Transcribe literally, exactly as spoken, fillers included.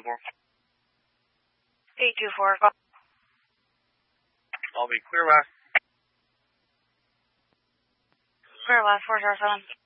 four. eight two four. I'll be clear west. Clear west, four zero seven.